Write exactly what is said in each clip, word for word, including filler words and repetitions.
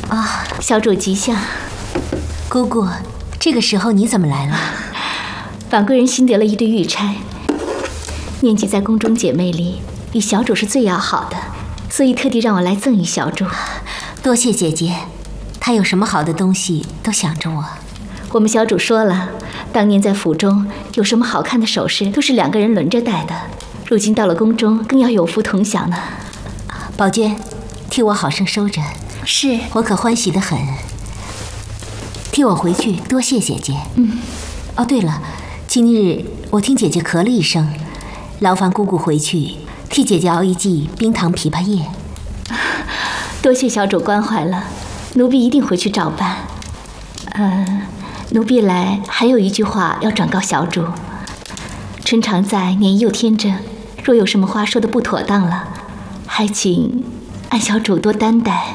啊， 小主吉祥。 姑姑，这个时候你怎么来了？ 婉贵人新得了一对玉钗，念及在宫中姐妹里与小主是最要好的，所以特地让我来赠与小主。 多谢姐姐，她有什么好的东西都想着我。 我们小主说了，当年在府中有什么好看的首饰，都是两个人轮着戴的。如今到了宫中，更要有福同享呢。 宝娟，替我好生收着。 是， 我可欢喜得很。替我回去多谢姐姐。 嗯。 哦，对了，今日我听姐姐咳了一声，劳烦姑姑回去替姐姐熬一剂冰糖枇杷叶。 多谢小主关怀了，奴婢一定回去照办。嗯。奴婢来还有一句话要转告小主。春常在年幼天真，若有什么话说的不妥当了，还请按小主多担待。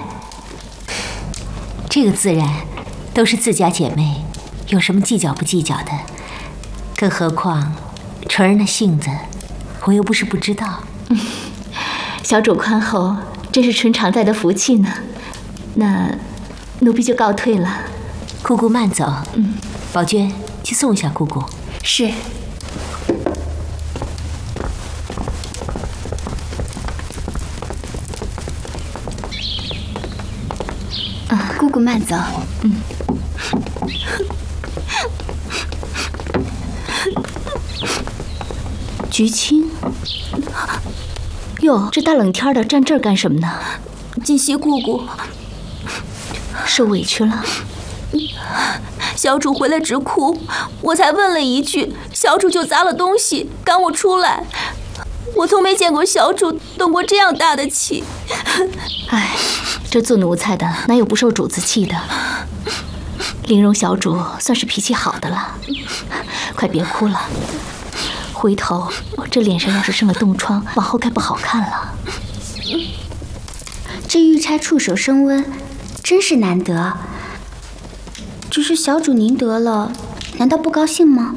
这个自然，都是自家姐妹，有什么计较不计较的？更何况纯儿那性子，我又不是不知道。 嗯，小主宽厚，真是春常在的福气呢。那奴婢就告退了。 姑姑慢走。 嗯， 宝娟去送一下姑姑。 是。啊，姑姑慢走。 嗯。菊青，哟，这大冷天的站这儿干什么呢？ 锦溪姑姑， 受委屈了。 小主回来直哭，我才问了一句，小主就砸了东西赶我出来。我从没见过小主动过这样大的气。 哎，这做奴才的哪有不受主子气的？玲珑小主算是脾气好的了，快别哭了。回头这脸上要是生了冻疮，往后该不好看了。 这玉钗触手生温，真是难得。只是小主您得了，难道不高兴吗？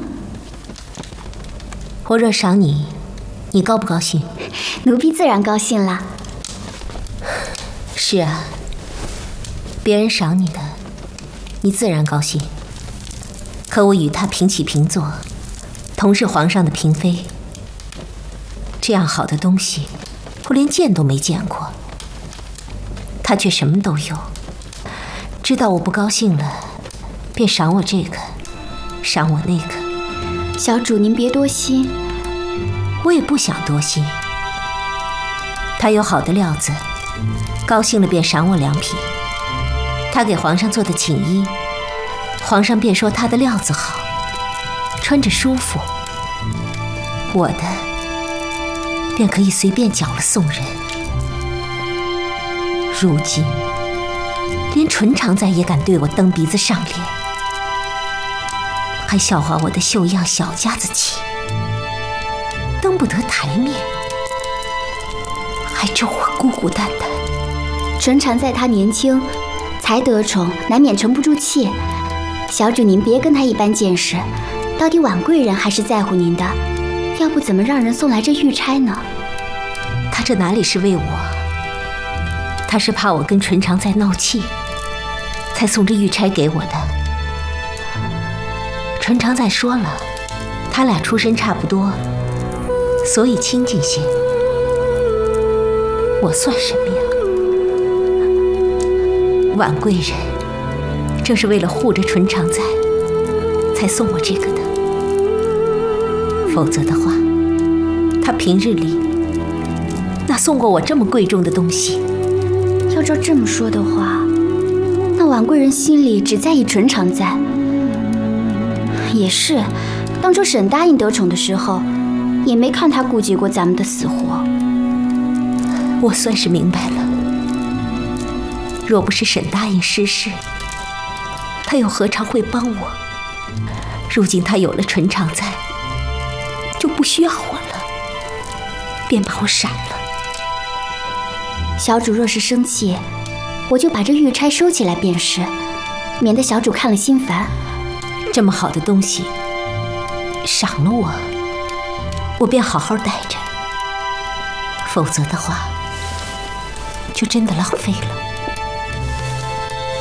我若赏你，你高不高兴？ 奴婢自然高兴了。 是啊，别人赏你的，你自然高兴。可我与他平起平坐，同是皇上的嫔妃，这样好的东西，我连见都没见过。他却什么都有，知道我不高兴了，便赏我这个，赏我那个。 小主您别多心。 我也不想多心。他有好的料子，高兴了便赏我两匹。他给皇上做的锦衣，皇上便说他的料子好，穿着舒服。我的便可以随便缴了送人。如今连纯常在也敢对我蹬鼻子上脸，还笑话我的秀样小家子气，登不得台面，还咒我孤孤单单。 纯常在他年轻，才得宠，难免沉不住气。小主您别跟他一般见识，到底婉贵人还是在乎您的，要不怎么让人送来这玉钗呢？ 他这哪里是为我？他是怕我跟纯常在闹气，才送这玉钗给我的。纯常在说了，他俩出身差不多，所以亲近些。我算什么呀？婉贵人正是为了护着纯常在，才送我这个的。否则的话，他平日里哪送过我这么贵重的东西？ 要照这么说的话，那婉贵人心里只在意纯常在。也是，当初沈答应得宠的时候，也没看他顾及过咱们的死活。 我算是明白了，若不是沈答应失事，他又何尝会帮我？如今他有了纯常在，就不需要我了，便把我闪了。 小主若是生气，我就把这玉钗收起来便是，免得小主看了心烦。 这么好的东西，赏了我，我便好好待着，否则的话，就真的浪费了。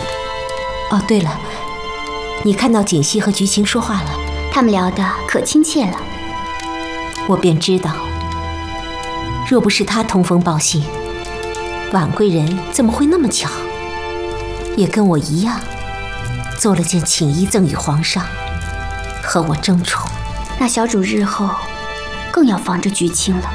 哦，对了，你看到锦溪和菊晴说话了？ 他们聊得可亲切了。 我便知道，若不是他通风报信，婉贵人怎么会那么巧，也跟我一样，做了件锦衣赠与皇上，和我争宠。 那小主日后更要防着菊青了。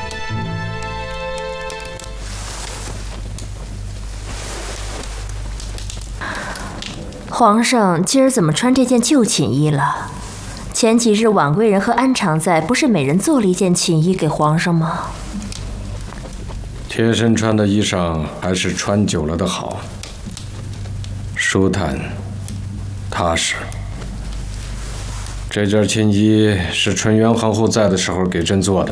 皇上今儿怎么穿这件旧锦衣了？前几日婉贵人和安常在，不是每人做了一件锦衣给皇上吗？ 贴身穿的衣裳还是穿久了的好，舒坦踏实。这件锦衣是纯元皇后在的时候给朕做的，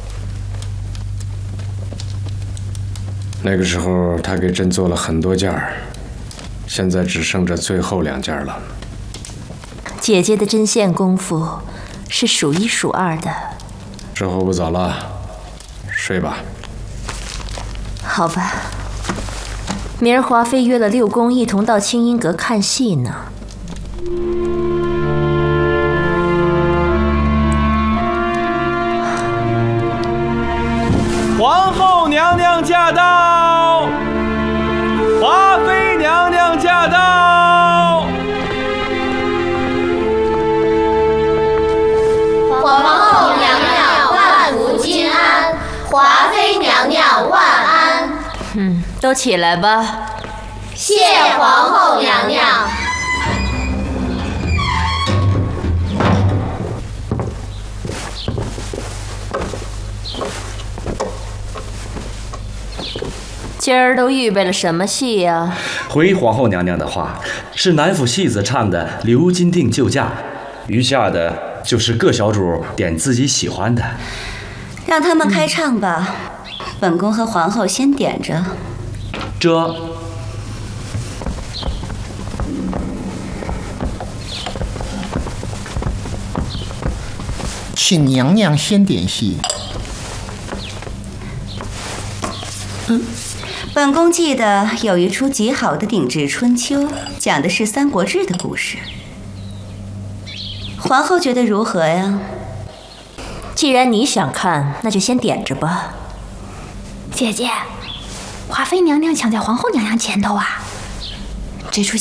那个时候她给朕做了很多件儿，现在只剩着最后两件了。 姐姐的针线功夫是数一数二的。 时候不早了，睡吧。 好吧，明儿华妃约了六宫一同到清音阁看戏呢。 皇后娘娘驾到！华妃娘娘驾到！ 皇后娘娘万福金安，华妃娘娘万安。 嗯，都起来吧。 谢皇后娘娘。 今儿都预备了什么戏呀？ 回皇后娘娘的话，是南府戏子唱的《刘金定救驾》，余下的就是各小主点自己喜欢的。 让他们开唱吧，嗯、本宫和皇后先点着。 这。 请娘娘先点戏。 嗯。本宫记得有一出极好的鼎制春秋，讲的是《三国志》的故事。皇后觉得如何呀？ 既然你想看，那就先点着吧。 姐姐，华妃娘娘抢在皇后娘娘前头啊！这出戏